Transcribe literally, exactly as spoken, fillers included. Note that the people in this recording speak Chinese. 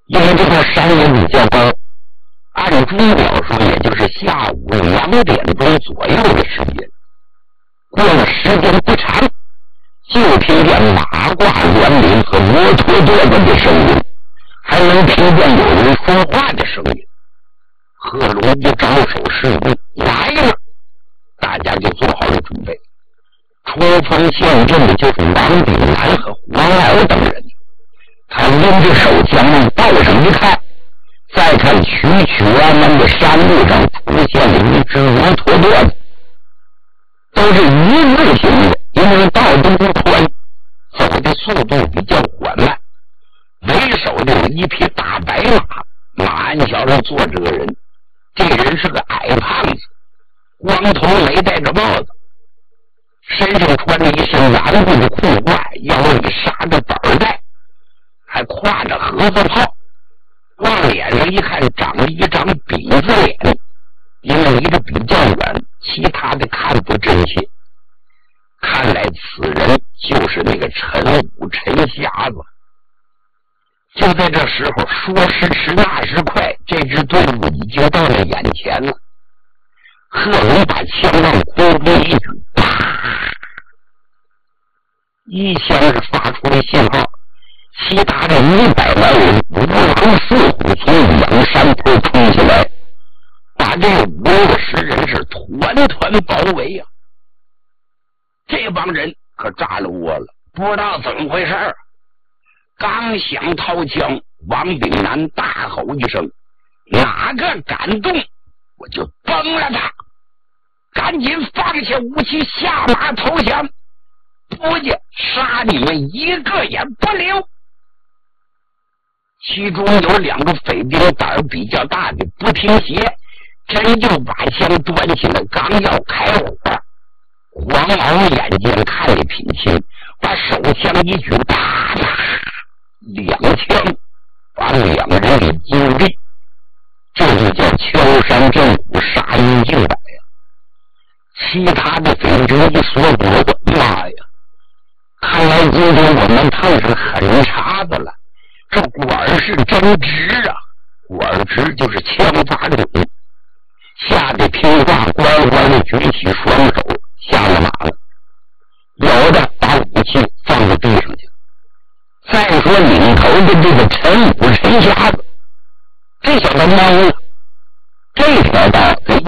因为这座山也比较高，按钟表说也就是下午两点钟左右的时间。过了时间不长，就听见马挂銮铃和摩托垛子的声音，还能听见有人说话的声音。贺龙一招手示意来了，大家就做好了准备。冲锋陷阵的就是王炳南和黄敖等人。他拎着手枪往道上一看，再看曲曲弯弯的山路上出现了一只摩托垛子，都是一字形的，因为道都不宽，走的速度比较缓慢。为首的有一匹大白马，马鞍桥上坐着个人，这人是个矮胖子，光头没戴着帽子，身上穿着一身蓝布的裤褂，腰里扎着板带，还挎着盒子炮，往脸上一看长了一张鼻子脸，因为离得比较远，其他的看不真切。看来此人就是那个陈武陈瞎子。就在这时候，说时迟那时快，这支队伍已经到了眼前了。贺龙把枪往空中一举，啪！一枪是发出了信号，其他的一百万人五狼四虎从两山坡冲起来，把这五六十人是团团包围啊！这帮人可炸了窝了，不知道怎么回事儿。刚想掏枪，王炳南大吼一声：“哪个敢动，我就崩了他！赶紧放下武器，下马投降，不介杀你们一个也不留！”其中有两个匪兵胆儿比较大的不听邪，真就把枪端起来，刚要开火。黄毛眼睛看得品清，把手枪一举，啪啪两枪把两人给击毙。这就叫敲山震虎，杀一儆百呀！其他的匪兵一缩脖子，妈呀！看来今天我们碰上狠茬子了。这管是真直啊，管直就是枪法准，吓得听话乖乖的举起双手下了马了，有的把武器放在地上去。再说领头的这个陈武陈瞎子，这小子懵了，这条道